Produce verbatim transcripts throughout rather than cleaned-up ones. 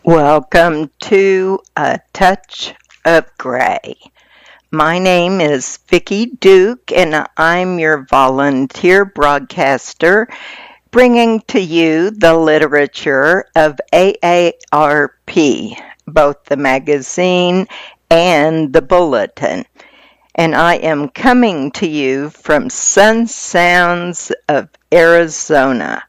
Welcome to A Touch of Gray. My name is Vicki Duke, and I'm your volunteer broadcaster, bringing to you the literature of A A R P, both the magazine and the bulletin. And I am coming to you from Sun Sounds of Arizona.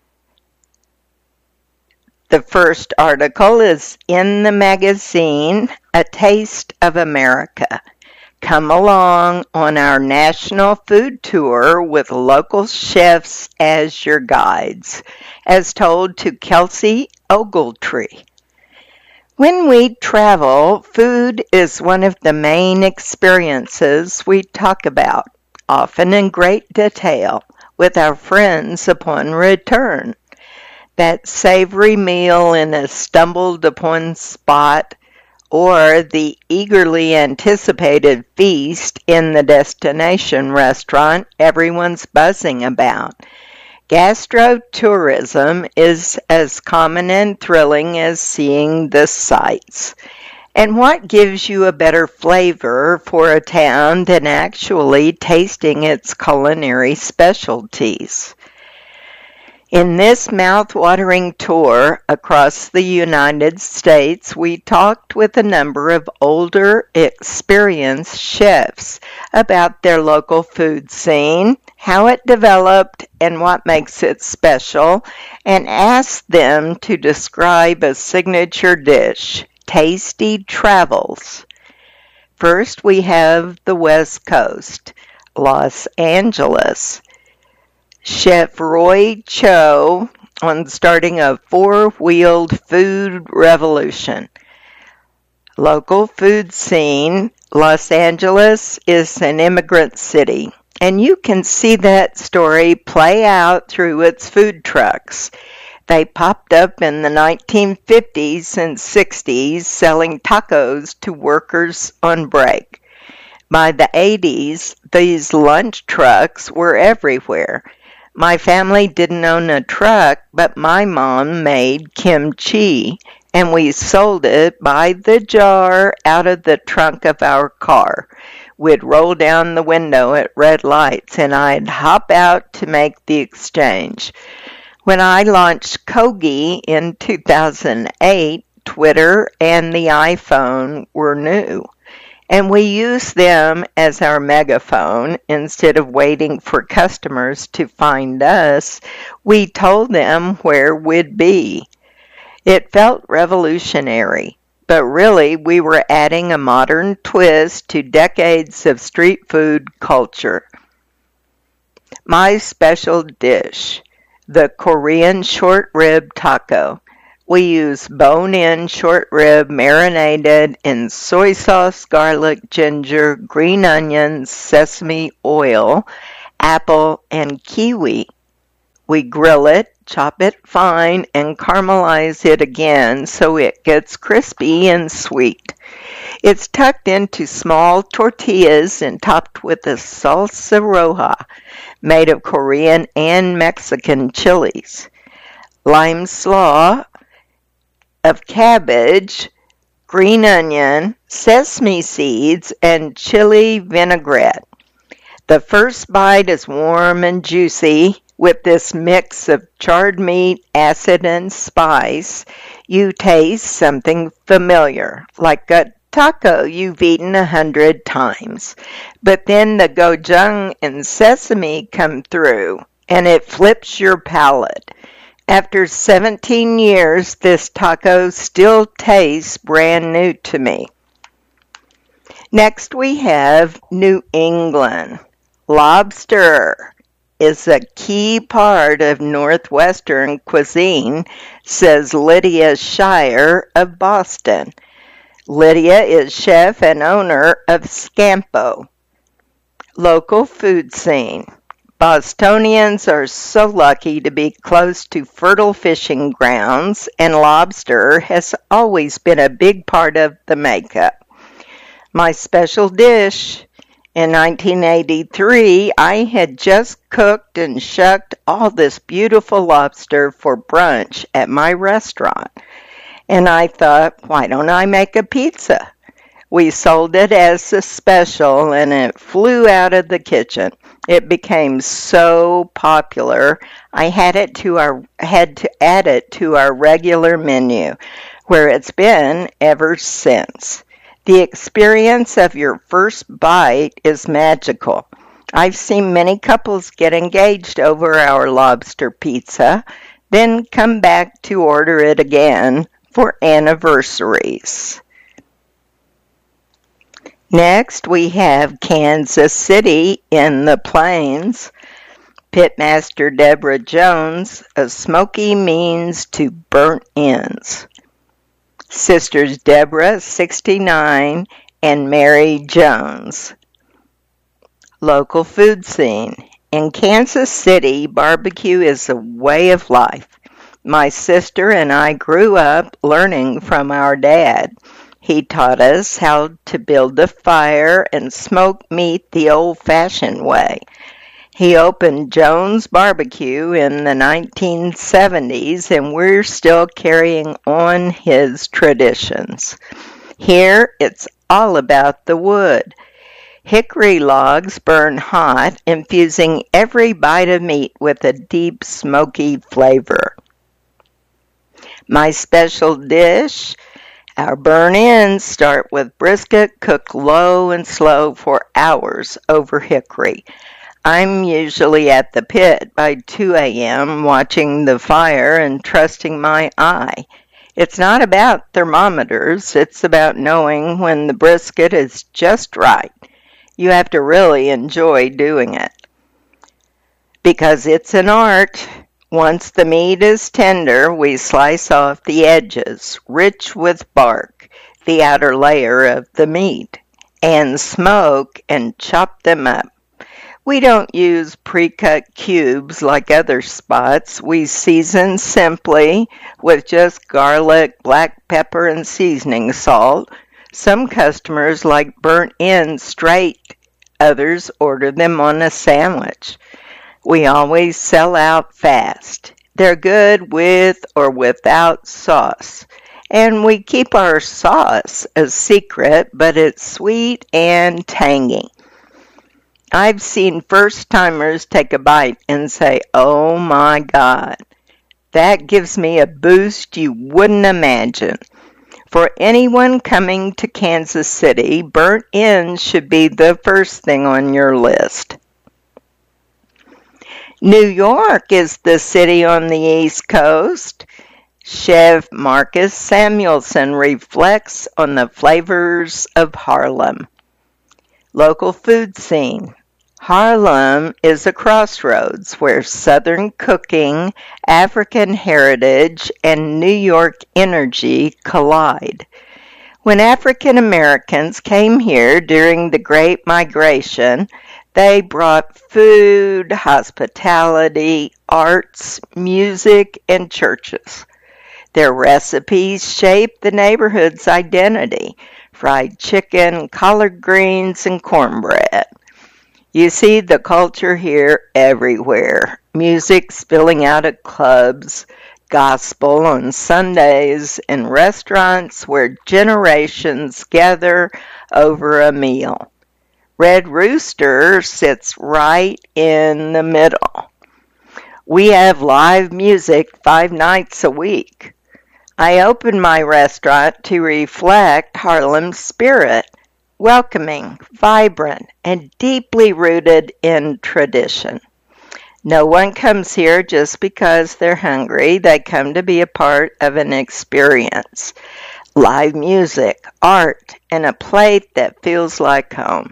The first article is in the magazine, A Taste of America. Come along on our national food tour with local chefs as your guides, as told to Kelsey Ogletree. When we travel, food is one of the main experiences we talk about, often in great detail, with our friends upon return. That savory meal in a stumbled upon spot, or the eagerly anticipated feast in the destination restaurant everyone's buzzing about. Gastrotourism is as common and thrilling as seeing the sights. And what gives you a better flavor for a town than actually tasting its culinary specialties? In this mouth-watering tour across the United States, we talked with a number of older, experienced chefs about their local food scene, how it developed, and what makes it special, and asked them to describe a signature dish, Tasty Travels. First, we have the West Coast, Los Angeles. Chef Roy Cho on starting a four-wheeled food revolution. Local food scene, Los Angeles is an immigrant city, and you can see that story play out through its food trucks. They popped up in the nineteen fifties and sixties selling tacos to workers on break. By the eighties, these lunch trucks were everywhere. My family didn't own a truck, but my mom made kimchi, and we sold it by the jar out of the trunk of our car. We'd roll down the window at red lights, and I'd hop out to make the exchange. When I launched Kogi in two thousand eight, Twitter and the iPhone were new. And we used them as our megaphone. Instead of waiting for customers to find us, we told them where we'd be. It felt revolutionary, but really we were adding a modern twist to decades of street food culture. My special dish, the Korean short rib taco. We use bone-in short rib marinated in soy sauce, garlic, ginger, green onions, sesame oil, apple, and kiwi. We grill it, chop it fine, and caramelize it again so it gets crispy and sweet. It's tucked into small tortillas and topped with a salsa roja made of Korean and Mexican chilies. Lime slaw of cabbage, green onion, sesame seeds, and chili vinaigrette. The first bite is warm and juicy. With this mix of charred meat, acid, and spice, you taste something familiar, like a taco you've eaten a hundred times. But then the gochujang and sesame come through, and it flips your palate. After seventeen years, this taco still tastes brand new to me. Next we have New England. Lobster is a key part of Northwestern cuisine, says Lydia Shire of Boston. Lydia is chef and owner of Scampo. Local food scene. Bostonians are so lucky to be close to fertile fishing grounds, and lobster has always been a big part of the makeup. My special dish. In nineteen eighty-three, I had just cooked and shucked all this beautiful lobster for brunch at my restaurant. And I thought, why don't I make a pizza? We sold it as a special and it flew out of the kitchen. It became so popular, I had it to our had to add it to our regular menu, where it's been ever since. The experience of your first bite is magical. I've seen many couples get engaged over our lobster pizza, then come back to order it again for anniversaries. Next, we have Kansas City in the Plains. Pitmaster Deborah Jones, a smoky means to burnt ends. Sisters Deborah, sixty-nine, and Mary Jones. Local food scene. In Kansas City, barbecue is a way of life. My sister and I grew up learning from our dad. He taught us how to build a fire and smoke meat the old-fashioned way. He opened Jones Barbecue in the nineteen seventies, and we're still carrying on his traditions. Here, it's all about the wood. Hickory logs burn hot, infusing every bite of meat with a deep, smoky flavor. My special dish, our burn-ins start with brisket cooked low and slow for hours over hickory. I'm usually at the pit by two a.m. watching the fire and trusting my eye. It's not about thermometers, it's about knowing when the brisket is just right. You have to really enjoy doing it. Because it's an art. Once the meat is tender, we slice off the edges, rich with bark, the outer layer of the meat, and smoke and chop them up. We don't use pre-cut cubes like other spots. We season simply with just garlic, black pepper, and seasoning salt. Some customers like burnt ends straight. Others order them on a sandwich. We always sell out fast. They're good with or without sauce. And we keep our sauce a secret, but it's sweet and tangy. I've seen first-timers take a bite and say, "Oh my God." That gives me a boost you wouldn't imagine. For anyone coming to Kansas City, burnt ends should be the first thing on your list. New York is the city on the East Coast. Chef Marcus Samuelson reflects on the flavors of Harlem. Local food scene. Harlem is a crossroads where Southern cooking, African heritage, and New York energy collide. When African Americans came here during the Great Migration, they brought food, hospitality, arts, music, and churches. Their recipes shaped the neighborhood's identity: fried chicken, collard greens, and cornbread. You see the culture here everywhere. Music spilling out at clubs, gospel on Sundays, and restaurants where generations gather over a meal. Red Rooster sits right in the middle. We have live music five nights a week. I opened my restaurant to reflect Harlem's spirit, welcoming, vibrant, and deeply rooted in tradition. No one comes here just because they're hungry. They come to be a part of an experience. Live music, art, and a plate that feels like home.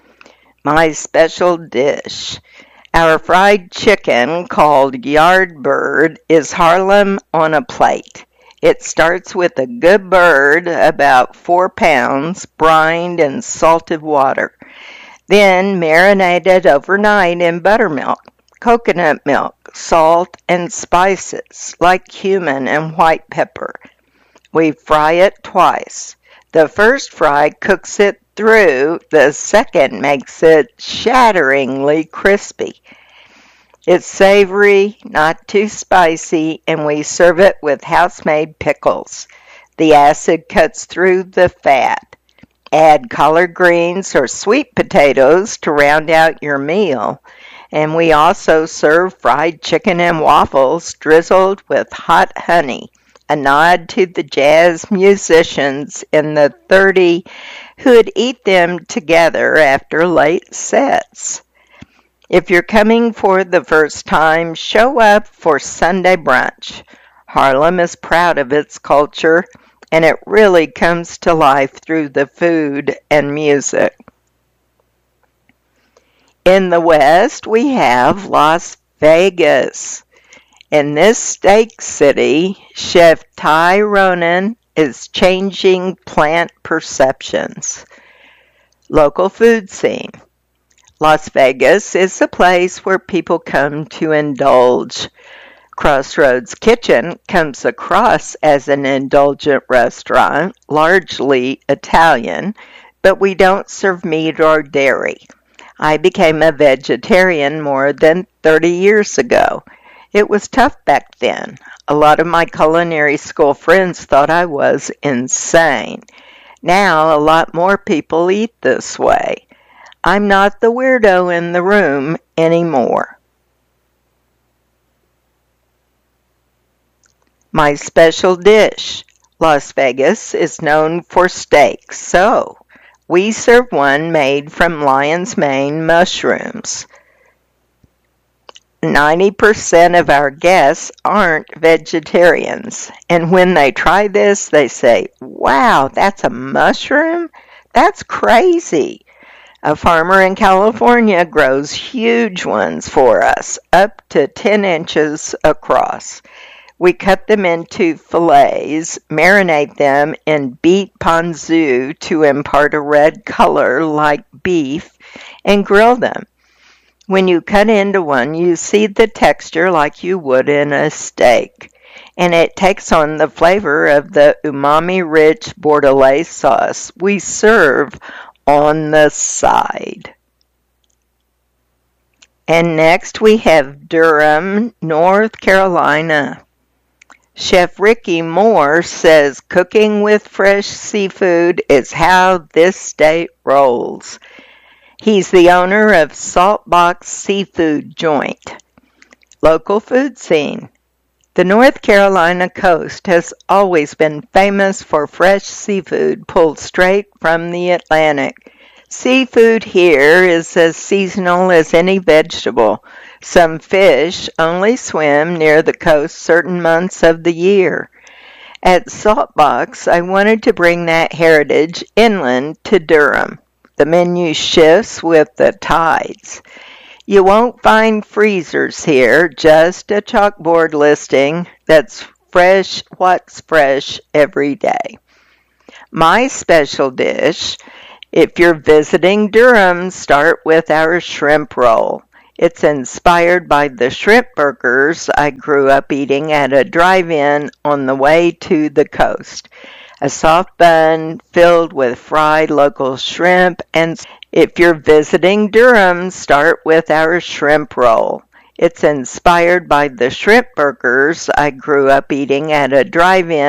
My special dish. Our fried chicken, called Yardbird, is Harlem on a plate. It starts with a good bird, about four pounds, brined in salted water, then marinated overnight in buttermilk, coconut milk, salt, and spices like cumin and white pepper. We fry it twice. The first fry cooks it through, the second makes it shatteringly crispy. It's savory, not too spicy, and we serve it with house-made pickles. The acid cuts through the fat. Add collard greens or sweet potatoes to round out your meal. And we also serve fried chicken and waffles drizzled with hot honey, a nod to the jazz musicians in the thirties who'd eat them together after late sets. If you're coming for the first time, show up for Sunday brunch. Harlem is proud of its culture, and it really comes to life through the food and music. In the West, we have Las Vegas. In this steak city, Chef Ty Ronan is changing plant perceptions. Local food scene. Las Vegas is a place where people come to indulge. Crossroads Kitchen comes across as an indulgent restaurant, largely Italian, but we don't serve meat or dairy. I became a vegetarian more than thirty years ago. It was tough back then. A lot of my culinary school friends thought I was insane. Now, a lot more people eat this way. I'm not the weirdo in the room anymore. My special dish. Las Vegas is known for steaks, so we serve one made from lion's mane mushrooms. ninety percent of our guests aren't vegetarians, and when they try this, they say, "Wow, that's a mushroom? That's crazy." A farmer in California grows huge ones for us, up to ten inches across. We cut them into fillets, marinate them in beet ponzu to impart a red color like beef, and grill them. When you cut into one, you see the texture like you would in a steak, and it takes on the flavor of the umami-rich bordelaise sauce we serve on the side. And next we have Durham, North Carolina. Chef Ricky Moore says cooking with fresh seafood is how this state rolls. He's the owner of Saltbox Seafood Joint. Local food scene. The North Carolina coast has always been famous for fresh seafood pulled straight from the Atlantic. Seafood here is as seasonal as any vegetable. Some fish only swim near the coast certain months of the year. At Saltbox, I wanted to bring that heritage inland to Durham. The menu shifts with the tides. You won't find freezers here, just a chalkboard listing that's fresh, what's fresh every day. My special dish, if you're visiting Durham, start with our shrimp roll. It's inspired by the shrimp burgers I grew up eating at a drive-in on the way to the coast. A soft bun filled with fried local shrimp, and if you're visiting Durham, start with our shrimp roll. It's inspired by the shrimp burgers I grew up eating at a drive-in